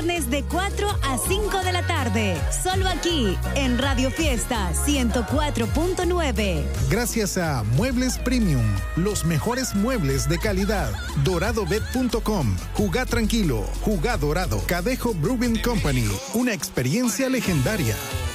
De 4 a 5 de la tarde, solo aquí en Radio Fiesta 104.9. Gracias a Muebles Premium, los mejores muebles de calidad. DoradoBet.com, jugá tranquilo, jugá dorado. Cadejo Brewing Company, una experiencia legendaria.